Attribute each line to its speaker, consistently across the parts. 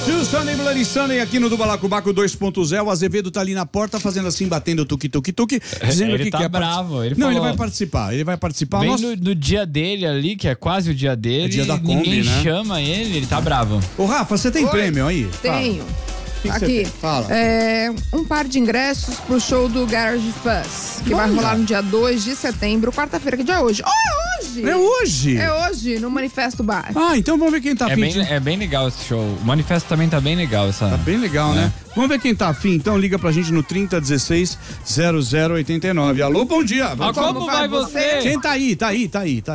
Speaker 1: Sunday, Bloody Sunday, aqui no do Balacobaco 2.0. O Azevedo tá ali na porta fazendo assim, batendo tuque-tuque-tuque, dizendo
Speaker 2: ele
Speaker 1: que
Speaker 2: tá
Speaker 1: quer
Speaker 2: bravo. Ele
Speaker 1: Não,
Speaker 2: falou,
Speaker 1: ele vai participar.
Speaker 2: Bem
Speaker 1: Nossa...
Speaker 2: no dia dele ali, que é quase o dia dele,
Speaker 1: dia da Kombi,
Speaker 2: ninguém
Speaker 1: né?
Speaker 2: chama ele tá bravo.
Speaker 1: Ô, Rafa, você tem prêmio aí?
Speaker 3: Tenho.
Speaker 1: Que
Speaker 3: Aqui,
Speaker 1: você tem? Fala.
Speaker 3: Um par de ingressos pro show do Garage Fuzz, que vai rolar no dia 2 de setembro, quarta-feira, que dia é hoje.
Speaker 1: É hoje?
Speaker 3: É hoje, no Manifesto Bar.
Speaker 1: Ah, então vamos ver quem tá afim.
Speaker 2: É bem legal esse show. O Manifesto também tá bem legal.
Speaker 1: Tá bem legal, né? Vamos ver quem tá afim. Então liga pra gente no 3016-0089. Alô, bom dia.
Speaker 2: Como vai você?
Speaker 1: Quem tá aí? Tá aí.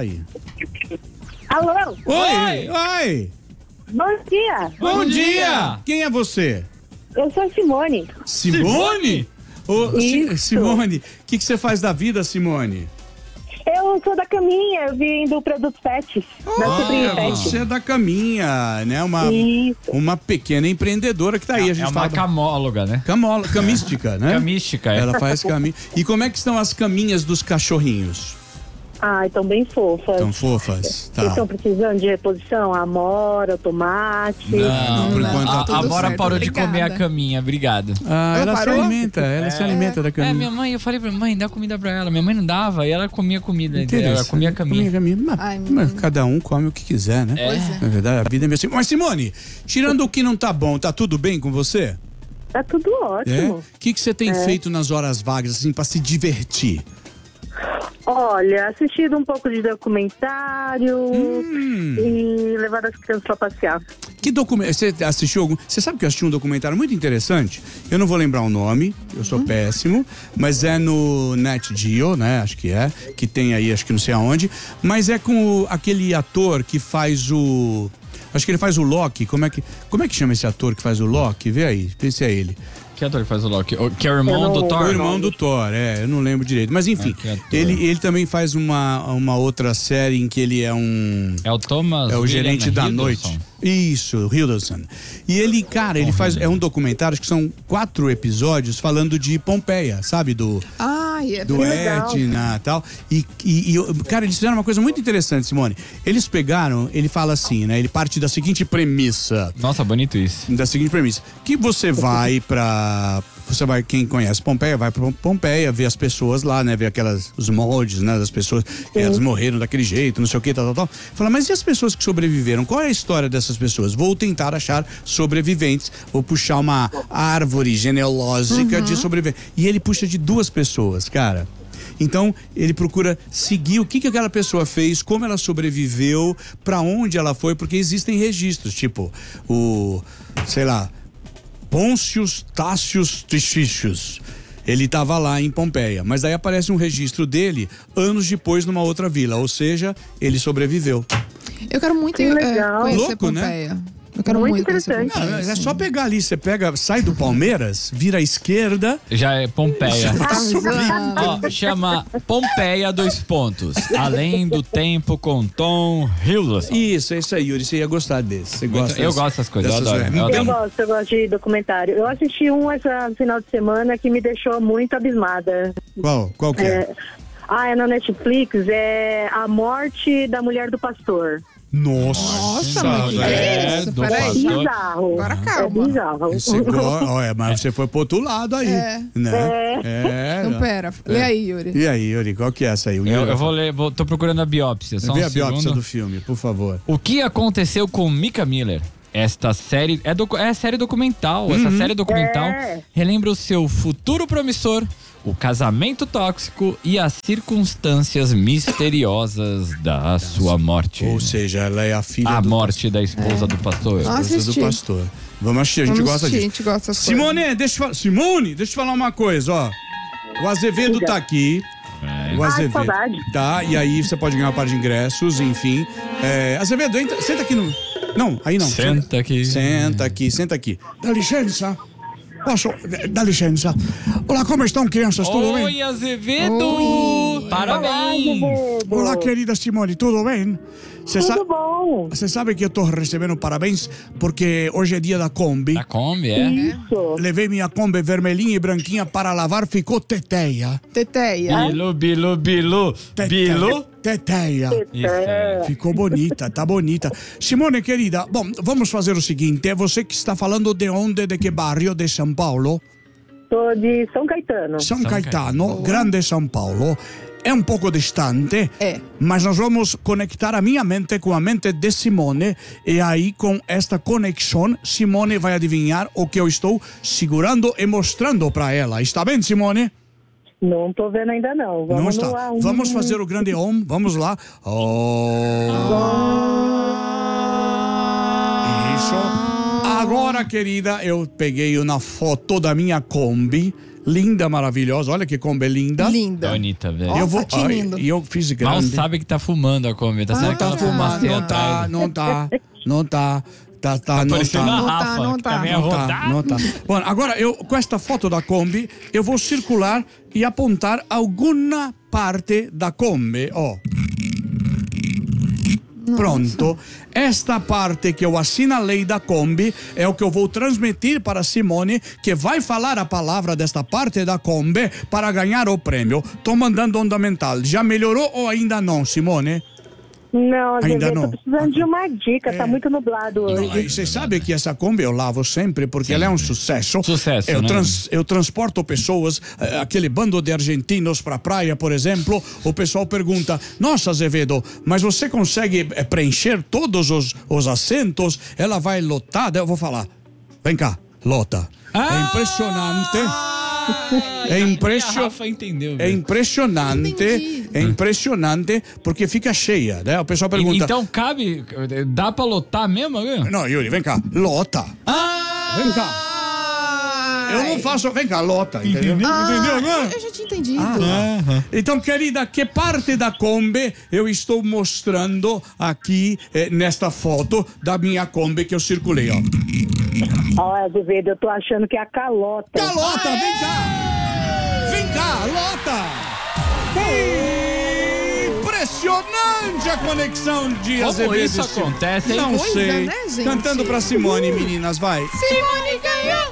Speaker 4: Alô?
Speaker 1: Oi.
Speaker 4: Bom dia.
Speaker 1: Bom dia. Quem é você?
Speaker 4: Eu sou a Simone.
Speaker 1: Simone? Ô,
Speaker 4: Isso.
Speaker 1: Simone, o que você faz da vida, Simone?
Speaker 4: Eu sou da Caminha, eu vim do Produtos Pet, da Sobrinha Pet.
Speaker 1: Você é da Caminha, né?
Speaker 4: Isso.
Speaker 1: Uma pequena empreendedora que tá aí. A gente
Speaker 2: É uma camóloga, né?
Speaker 1: Camística, né?
Speaker 2: Camística, é.
Speaker 1: Ela faz caminho. E como é que estão as caminhas dos cachorrinhos?
Speaker 4: Ah, estão bem fofas.
Speaker 1: Estão fofas? Tá.
Speaker 4: Vocês estão precisando de reposição? Amora, tomate.
Speaker 1: Não, por enquanto tá
Speaker 2: A
Speaker 1: tudo
Speaker 2: Bora
Speaker 1: certo.
Speaker 2: parou de
Speaker 3: Obrigada.
Speaker 2: comer a caminha, obrigado.
Speaker 1: Ah, ela se
Speaker 3: parou?
Speaker 1: alimenta da caminha.
Speaker 2: Minha mãe, eu falei pra mãe, dá comida pra ela. Minha mãe não dava e ela comia comida. Ela
Speaker 1: Interessante.
Speaker 2: comia a caminha.
Speaker 1: Mas,
Speaker 3: Ai,
Speaker 1: mas cada um come o que quiser, né?
Speaker 2: Pois
Speaker 3: é.
Speaker 1: Na verdade, a vida é meio assim. Mas, Simone, tirando o que não tá bom, tá tudo bem com você?
Speaker 4: Tá tudo
Speaker 1: É?
Speaker 4: ótimo.
Speaker 1: O que você tem feito nas horas vagas, assim, pra se divertir?
Speaker 4: Olha, assistido um pouco de documentário e levado as crianças pra passear.
Speaker 1: Que documento? Você assistiu algum? Você sabe que eu assisti um documentário muito interessante? Eu não vou lembrar o nome, eu sou péssimo, mas é no Nat Geo, né? Acho que é, que tem aí, acho que não sei aonde, mas é com aquele ator que faz o... Acho que ele faz o Loki. Como é que chama esse ator que faz o Loki? Vê aí, vê se é ele.
Speaker 2: Que ator que faz o Loki? Que é o irmão do Thor?
Speaker 1: O irmão do Thor, eu não lembro direito. Mas enfim,
Speaker 2: que ator.
Speaker 1: ele também faz uma outra série em que ele é um...
Speaker 2: É o Thomas
Speaker 1: É o
Speaker 2: William
Speaker 1: gerente da
Speaker 2: Hiddleston.
Speaker 1: noite. Isso, Hiddleston. E ele, cara, ele faz... É um documentário, acho que são 4 episódios falando de Pompeia, sabe? Do
Speaker 4: legal.
Speaker 1: Etna e tal. Cara, eles fizeram uma coisa muito interessante, Simone. Eles pegaram, ele fala assim, né? Ele parte da seguinte premissa.
Speaker 2: Nossa, bonito isso.
Speaker 1: Da seguinte premissa. Que você vai quem conhece Pompeia, vai pra Pompeia, ver as pessoas lá, né? Ver os moldes, né? Das pessoas, que elas morreram daquele jeito, não sei o que, tal. Fala, mas e as pessoas que sobreviveram? Qual é a história dessas pessoas? Vou tentar achar sobreviventes, vou puxar uma árvore genealógica de sobreviventes. E ele puxa de 2 pessoas, cara. Então, ele procura seguir o que aquela pessoa fez, como ela sobreviveu, pra onde ela foi, porque existem registros, tipo, Pôncius Tácius Tricícius. Ele estava lá em Pompeia, mas aí aparece um registro dele anos depois numa outra vila, ou seja, ele sobreviveu.
Speaker 3: Eu quero muito
Speaker 4: Que legal.
Speaker 3: conhecer
Speaker 1: Louco, né?
Speaker 3: Pompeia. Eu quero
Speaker 4: Muito
Speaker 3: muito conhecer
Speaker 4: interessante.
Speaker 3: Pompeia.
Speaker 1: É só pegar ali, você sai do Palmeiras, vira à esquerda.
Speaker 2: Já é Pompeia.
Speaker 3: Zoando.
Speaker 2: Ó, chama Pompeia 2 pontos. Além do tempo com Tom Hiddleston.
Speaker 1: Isso, é isso aí, Yuri, você ia gostar desse. Você gosta
Speaker 2: Eu gosto dessas coisas, eu adoro.
Speaker 4: Eu gosto de documentário. Eu assisti um esse final de semana que me deixou muito abismada.
Speaker 1: Qual que é?
Speaker 4: É na Netflix, é A Morte da Mulher do Pastor.
Speaker 1: Nossa,
Speaker 3: mas que é isso?
Speaker 2: do
Speaker 3: Peraí.
Speaker 2: pastor.
Speaker 4: Bizarro.
Speaker 3: Agora calma.
Speaker 4: É bizarro.
Speaker 1: Mas você foi pro outro lado aí, né?
Speaker 3: Então, pera. Lê aí, Yuri.
Speaker 1: E aí, Yuri, qual que é essa aí?
Speaker 2: Eu vou ler, tô procurando a biópsia. Só
Speaker 1: Vê
Speaker 2: um
Speaker 1: a biópsia
Speaker 2: segundo.
Speaker 1: do filme, por favor.
Speaker 2: O que aconteceu com Mika Miller? Esta série é série documental. Essa série documental relembra o seu futuro promissor, o casamento tóxico e as circunstâncias misteriosas da sua morte.
Speaker 1: Ou seja, ela é a filha
Speaker 2: A
Speaker 1: do
Speaker 2: morte da esposa do pastor.
Speaker 1: esposa do pastor. Vamos assistir, a gente gosta
Speaker 3: A
Speaker 1: disso.
Speaker 3: gente gosta dessas
Speaker 1: Simone, deixa eu te falar uma coisa, ó. O Azevedo tá aqui. O Azevedo.
Speaker 4: saudade.
Speaker 1: Tá, e aí você pode ganhar um par de ingressos, enfim. Azevedo, senta aqui no... Não, aí não.
Speaker 2: Senta aqui.
Speaker 1: Senta aqui. Dá licença. Dá licença. Olá, como estão, crianças? Tudo bem?
Speaker 2: Oi, Azevedo! Parabéns!
Speaker 1: Olá, querida Simone, tudo bem?
Speaker 4: Tudo bom.
Speaker 1: Você sabe que eu tô recebendo parabéns porque hoje é dia da Kombi.
Speaker 2: Da Kombi, é?
Speaker 4: Isso.
Speaker 1: Levei minha Kombi vermelhinha e branquinha para lavar, ficou teteia.
Speaker 3: Teteia.
Speaker 2: Bilu, bilu, bilu. Bilu.
Speaker 1: Teteia.
Speaker 4: É.
Speaker 1: Ficou bonita, tá bonita. Simone, querida, bom, vamos fazer o seguinte, é você que está falando de onde, de que bairro de São Paulo?
Speaker 4: Tô de São Caetano.
Speaker 1: São Caetano, grande São Paulo. É um pouco distante, mas nós vamos conectar a minha mente com a mente de Simone e aí com esta conexão Simone vai adivinhar o que eu estou segurando e mostrando para ela. Está bem, Simone?
Speaker 4: Não tô vendo ainda não.
Speaker 1: Não
Speaker 4: Vamos
Speaker 1: está. Vamos fazer o grande Om. Vamos lá. Isso. Agora, querida, eu peguei uma foto da minha Kombi. Linda, maravilhosa. Olha que Kombi linda.
Speaker 3: Linda.
Speaker 2: Bonita, velho.
Speaker 3: Ó,
Speaker 1: Eu vou.
Speaker 3: patinindo.
Speaker 1: E eu fiz
Speaker 2: Mal
Speaker 1: grande.
Speaker 2: sabe que tá fumando a Kombi. Tá sendo aquela fumacinha atrás.
Speaker 1: Não tá. Tá,
Speaker 2: Parecendo a
Speaker 3: Não tá,
Speaker 2: Rafa,
Speaker 3: não
Speaker 2: que
Speaker 3: tá.
Speaker 2: também é
Speaker 1: Não
Speaker 2: rodar.
Speaker 1: tá, não tá. Bom, agora eu com esta foto da Kombi, eu vou circular e apontar alguma parte da Kombi, ó. Pronto. Esta parte que eu assinalei da Kombi é o que eu vou transmitir para Simone, que vai falar a palavra desta parte da Kombi para ganhar o prêmio. Tô mandando onda mental. Já melhorou ou ainda não, Simone?
Speaker 4: Não,
Speaker 1: Ainda
Speaker 4: Zezé,
Speaker 1: não.
Speaker 4: tô precisando de uma dica. Tá muito nublado hoje.
Speaker 1: Você sabe que essa Kombi eu lavo sempre porque ela é um sucesso.
Speaker 2: Sucesso,
Speaker 1: eu,
Speaker 2: né?
Speaker 1: eu transporto pessoas, aquele bando de argentinos pra praia, por exemplo. O pessoal pergunta: Nossa, Azevedo, mas você consegue preencher todos os assentos? Ela vai lotada? Eu vou falar: Vem cá, lota. É impressionante. É
Speaker 2: A Rafa entendeu.
Speaker 1: É
Speaker 2: velho.
Speaker 1: impressionante,
Speaker 3: Entendi.
Speaker 1: é impressionante porque fica cheia, né? O pessoal pergunta:
Speaker 2: Então cabe, dá pra lotar mesmo? Viu?
Speaker 1: Não, Yuri, vem cá, lota. Vem cá. Eu não faço, vem cá, lota, entendeu? Entendeu, né?
Speaker 3: Eu já tinha entendido.
Speaker 1: Então, querida, que parte da Kombi eu estou mostrando aqui nesta foto da minha Kombi que eu circulei, ó.
Speaker 4: Olha, Azevedo, eu tô achando que é a calota.
Speaker 1: Calota, vem cá! Vem cá, lota! Impressionante a conexão de
Speaker 2: Como
Speaker 1: Azevedo.
Speaker 2: isso acontece, hein?
Speaker 1: Não
Speaker 3: Coisa,
Speaker 1: sei.
Speaker 3: né, gente?
Speaker 1: Cantando pra Simone, meninas, vai.
Speaker 3: Simone ganhou!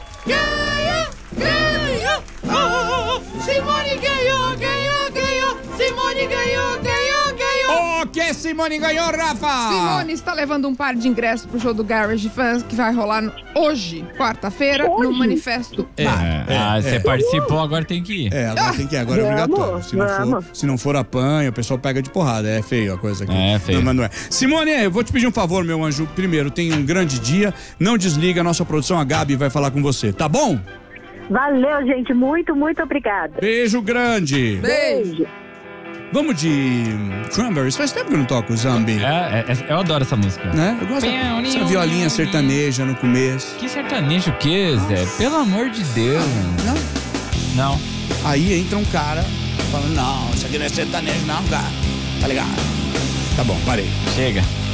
Speaker 3: Simone ganhou! Simone ganhou!
Speaker 1: O que Simone ganhou, Rafa?
Speaker 3: Simone está levando um par de ingressos pro show do Garage Fans que vai rolar hoje, quarta-feira, no Manifesto Bar.
Speaker 2: Você participou, agora tem que ir.
Speaker 1: Agora tem que ir, agora é
Speaker 4: Vamos,
Speaker 1: obrigatório. Se não for apanha, o pessoal pega de porrada. É feio a coisa aqui.
Speaker 2: É feio.
Speaker 1: Não, mas não é. Simone, eu vou te pedir um favor, meu anjo. Primeiro, tenha um grande dia. Não desliga, a nossa produção, a Gabi, vai falar com você, tá bom?
Speaker 4: Valeu, gente. Muito, muito obrigada.
Speaker 1: Beijo grande.
Speaker 3: Beijo!
Speaker 1: Vamos de Cranberries. Faz tempo que eu não toco Zambi.
Speaker 2: Eu adoro essa música.
Speaker 1: Né? Eu gosto dessa violinha sertaneja no começo.
Speaker 2: Que sertanejo o que, Zé? Pelo amor de Deus, mano. Não.
Speaker 1: Aí entra um cara falando: Não, isso aqui não é sertanejo, não, cara. Tá ligado? Tá bom, parei.
Speaker 2: Chega.